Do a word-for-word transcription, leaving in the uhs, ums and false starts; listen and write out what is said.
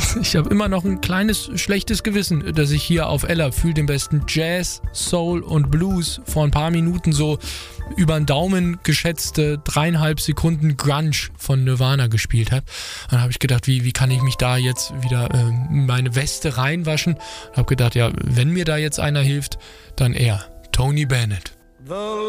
Ich habe immer noch ein kleines schlechtes Gewissen, dass ich hier auf Ella fühl den besten Jazz, Soul und Blues vor ein paar Minuten so über den Daumen geschätzte dreieinhalb Sekunden Grunge von Nirvana gespielt habe. Dann habe ich gedacht, wie, wie kann ich mich da jetzt wieder äh, meine Weste reinwaschen? Habe gedacht, ja, wenn mir da jetzt einer hilft, dann er, Tony Bennett. The